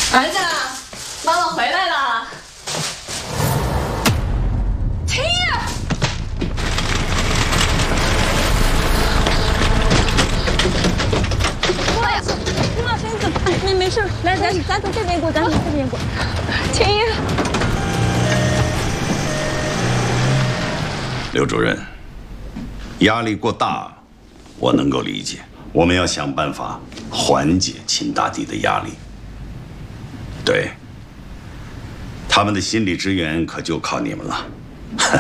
儿子，妈妈回来了。秦毅， 妈呀，妈身子，没事，来，咱从这边过，咱从这边过。秦毅， 刘主任，压力过大，我能够理解。我们要想办法缓解秦大帝的压力。对，他们的心理支援可就靠你们了。